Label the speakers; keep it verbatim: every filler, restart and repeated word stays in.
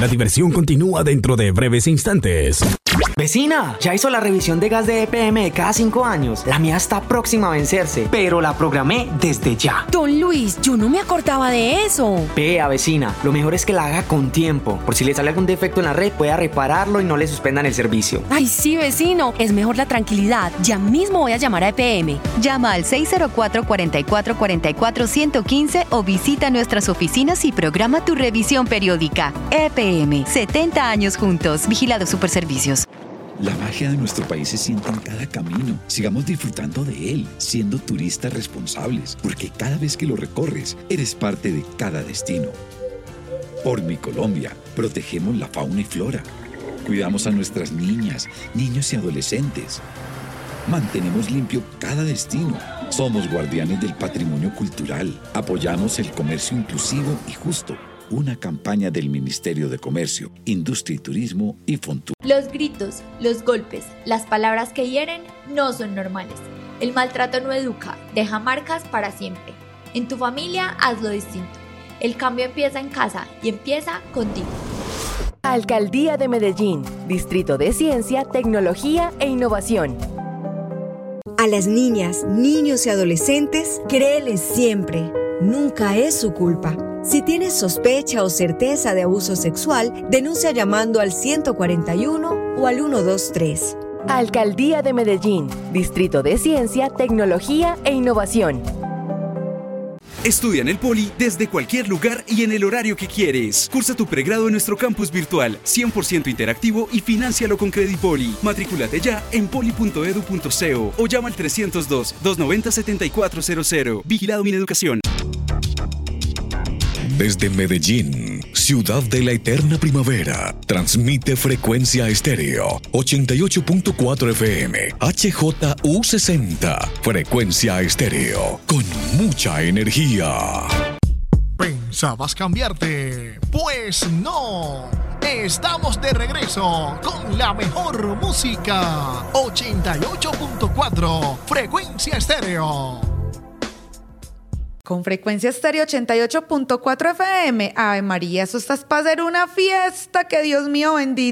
Speaker 1: La diversión continúa dentro de breves instantes.
Speaker 2: Vecina, ¿ya hizo la revisión de gas de E P M de cada cinco años? La mía está próxima a vencerse, pero la programé desde ya.
Speaker 3: Don Luis, yo no me acordaba de eso.
Speaker 2: Vea, vecina, lo mejor es que la haga con tiempo. Por si le sale algún defecto en la red, pueda repararlo y no le suspendan el servicio.
Speaker 3: Ay, sí, vecino, es mejor la tranquilidad. Ya mismo voy a llamar a E P M.
Speaker 4: Llama al seis cero cuatro, cuatro cuatro cuatro cuatro, uno uno cinco o visita nuestras oficinas y programa tu revisión periódica. E P M, setenta años juntos. Vigilado Superservicios.
Speaker 5: La magia de nuestro país se siente en cada camino. Sigamos disfrutando de él, siendo turistas responsables, porque cada vez que lo recorres, eres parte de cada destino. Por mi Colombia, protegemos la fauna y flora. Cuidamos a nuestras niñas, niños y adolescentes. Mantenemos limpio cada destino. Somos guardianes del patrimonio cultural. Apoyamos el comercio inclusivo y justo. Una campaña del Ministerio de Comercio, Industria y Turismo y Fontur.
Speaker 6: Los gritos, los golpes, las palabras que hieren no son normales. El maltrato no educa, deja marcas para siempre. En tu familia, hazlo distinto. El cambio empieza en casa y empieza contigo.
Speaker 7: Alcaldía de Medellín, Distrito de Ciencia, Tecnología e Innovación.
Speaker 8: A las niñas, niños y adolescentes, créeles siempre. Nunca es su culpa. Si tienes sospecha o certeza de abuso sexual, denuncia llamando al ciento cuarenta y uno o al ciento veintitrés.
Speaker 7: Alcaldía de Medellín, Distrito de Ciencia, Tecnología e Innovación.
Speaker 9: Estudia en el Poli desde cualquier lugar y en el horario que quieres. Cursa tu pregrado en nuestro campus virtual, cien por ciento interactivo y financialo con Credipoli. Matrículate ya en poli punto edu punto co o llama al trescientos dos, doscientos noventa, setenta y cuatro cero cero. Vigilado Mineducación.
Speaker 10: Desde Medellín, ciudad de la eterna primavera, transmite Frecuencia Estéreo, ochenta y ocho punto cuatro F M, H J U sesenta, Frecuencia Estéreo, con mucha energía.
Speaker 11: ¿Pensabas cambiarte? Pues no. Estamos de regreso con la mejor música. ochenta y ocho punto cuatro, Frecuencia Estéreo.
Speaker 12: Con Frecuencia Estéreo ochenta y ocho punto cuatro F M. Ave María, eso estás para hacer una fiesta, que Dios mío bendito.